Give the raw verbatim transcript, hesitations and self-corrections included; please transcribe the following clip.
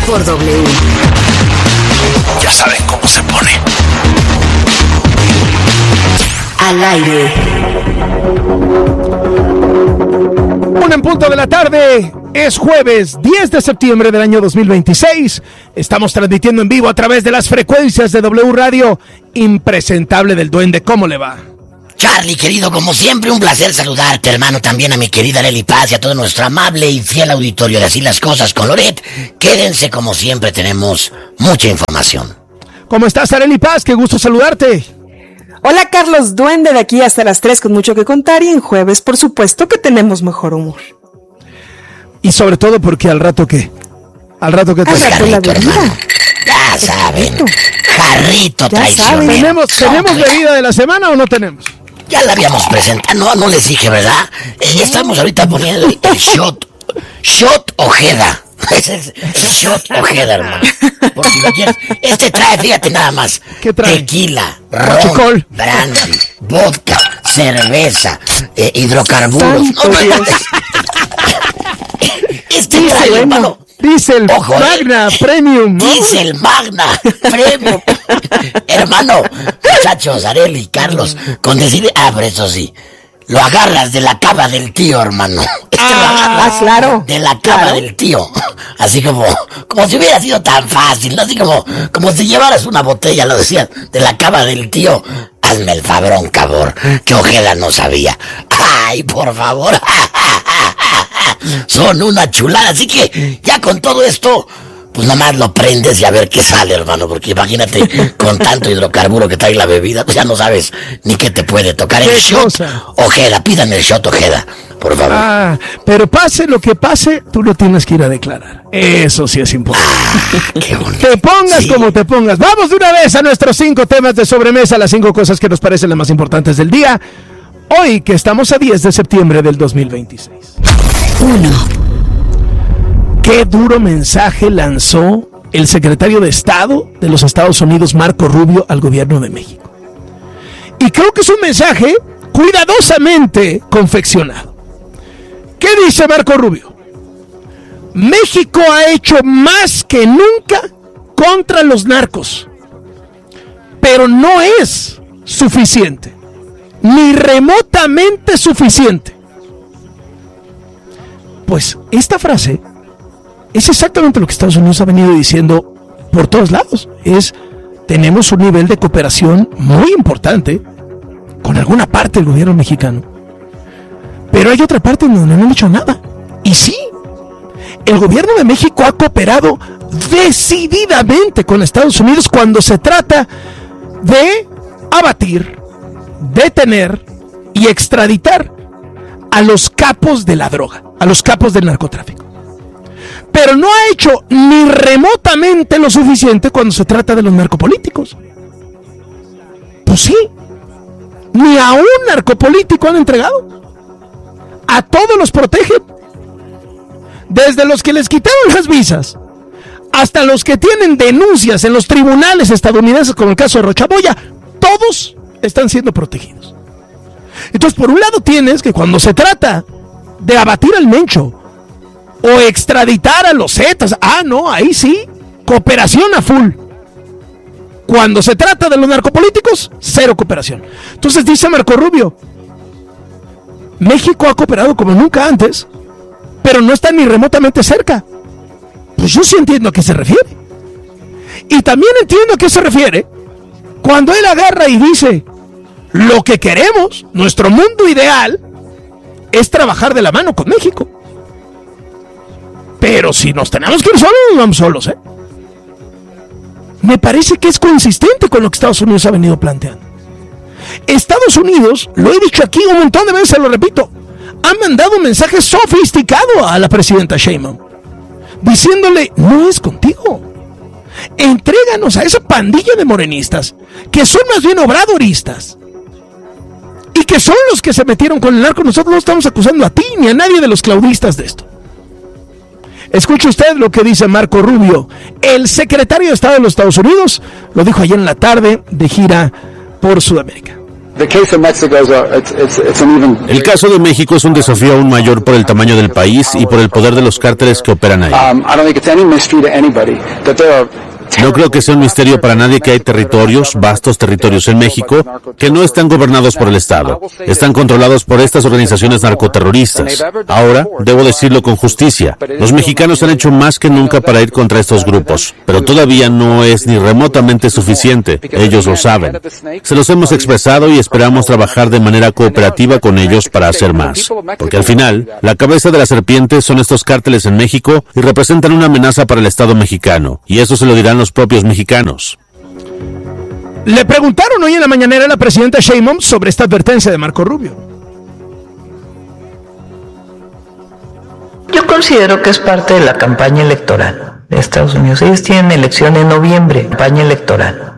por W. Ya saben cómo se pone. Al aire. Una en punto de la tarde. Es jueves diez de septiembre del año dos mil veintiséis. Estamos transmitiendo en vivo a través de las frecuencias de W Radio. Impresentable del Duende. ¿Cómo le va? Charlie, querido, como siempre, un placer saludarte, hermano, también a mi querida Arely Paz y a todo nuestro amable y fiel auditorio de Así las Cosas con Loret. Quédense, como siempre, tenemos mucha información. ¿Cómo estás, Arely Paz? Qué gusto saludarte. Hola, Carlos Duende, de aquí hasta las tres con mucho que contar, y en jueves, por supuesto, que tenemos mejor humor. Y sobre todo porque al rato, ¿qué? Al rato que te Al rato la bebida. Ya saben, jarrito traicionero. ¿Tenemos, ¿Tenemos bebida de la semana o no tenemos? Ya la habíamos presentado, no, no les dije, ¿verdad? Eh, estamos ahorita poniendo el, el shot, shot Ojeda. Es shot Ojeda, hermano. Por si lo quieres. Este trae, fíjate nada más. ¿Qué trae? Tequila, Guachicol, ron, brandy, vodka, cerveza, eh, hidrocarburos. No, no, este trae, bueno. hermano. Diesel, Ojo, Magna, eh. Premium, ¿no? Diesel, Magna, Premium. Hermano, muchachos, Arely, Carlos, con decir, ah, pero eso sí, lo agarras de la cava del tío, hermano. Este Ah, lo agarras claro. de la cava Claro. del tío. Así como, como si hubiera sido tan fácil, ¿no? Así como, como si llevaras una botella, lo decías, de la cava del tío. Hazme el fabrón, cabrón, que Ojeda no sabía. Ay, por favor. Son una chulada, así que ya con todo esto, pues nada más lo prendes y a ver qué sale, hermano, porque imagínate, con tanto hidrocarburo que trae la bebida, pues ya no sabes ni qué te puede tocar. El ¿Qué shot cosa? Ojeda, pidan el shot Ojeda, por favor. Ah, pero pase lo que pase, tú lo tienes que ir a declarar. Eso sí es importante. Ah, qué bonito. Te pongas Sí. como te pongas. Vamos de una vez a nuestros cinco temas de sobremesa, las cinco cosas que nos parecen las más importantes del día. Hoy que estamos a diez de septiembre del dos mil veintiséis. Uno. Qué duro mensaje lanzó el secretario de Estado de los Estados Unidos, Marco Rubio, al gobierno de México. Y creo que es un mensaje cuidadosamente confeccionado. ¿Qué dice Marco Rubio? México ha hecho más que nunca contra los narcos, pero no es suficiente, ni remotamente suficiente. Pues esta frase es exactamente lo que Estados Unidos ha venido diciendo por todos lados. Es, tenemos un nivel de cooperación muy importante con alguna parte del gobierno mexicano, pero hay otra parte donde no han hecho nada. Y sí, el gobierno de México ha cooperado decididamente con Estados Unidos cuando se trata de abatir, detener y extraditar a los capos de la droga, a los capos del narcotráfico. Pero no ha hecho ni remotamente lo suficiente cuando se trata de los narcopolíticos. Pues sí, ni a un narcopolítico han entregado. A todos los protegen. Desde los que les quitaron las visas hasta los que tienen denuncias en los tribunales estadounidenses, como el caso de Rochamoya, todos están siendo protegidos. Entonces, por un lado tienes que cuando se trata de abatir al Mencho o extraditar a los Zetas, ah, no, ahí sí, cooperación a full. Cuando se trata de los narcopolíticos, cero cooperación. Entonces dice Marco Rubio, México ha cooperado como nunca antes, pero no está ni remotamente cerca. Pues yo sí entiendo a qué se refiere. Y también entiendo a qué se refiere cuando él agarra y dice, lo que queremos, nuestro mundo ideal, es trabajar de la mano con México. Pero si nos tenemos que ir solos, nos vamos solos, ¿eh? Me parece que es consistente con lo que Estados Unidos ha venido planteando. Estados Unidos, lo he dicho aquí un montón de veces, lo repito, ha mandado un mensaje sofisticado a la presidenta Sheinbaum, diciéndole, no es contigo. Entréganos a esa pandilla de morenistas, que son más bien obradoristas, y que son los que se metieron con el narco. Nosotros no estamos acusando a ti ni a nadie de los claudistas de esto. Escuche usted lo que dice Marco Rubio, el secretario de Estado de los Estados Unidos, lo dijo ayer en la tarde de gira por Sudamérica. El caso de México es un desafío aún mayor por el tamaño del país y por el poder de los cárteles que operan ahí. No creo que sea un misterio para nadie que hay territorios, vastos territorios en México, que no están gobernados por el Estado. Están controlados por estas organizaciones narcoterroristas. Ahora, debo decirlo con justicia, los mexicanos han hecho más que nunca para ir contra estos grupos, pero todavía no es ni remotamente suficiente. Ellos lo saben. Se los hemos expresado y esperamos trabajar de manera cooperativa con ellos para hacer más. Porque al final, la cabeza de la serpiente son estos cárteles en México y representan una amenaza para el Estado mexicano. Y eso se lo dirán los propios mexicanos. Le preguntaron hoy en la mañanera a la presidenta Sheinbaum sobre esta advertencia de Marco Rubio. Yo considero que es parte de la campaña electoral de Estados Unidos. Ellos tienen elección en noviembre, campaña electoral.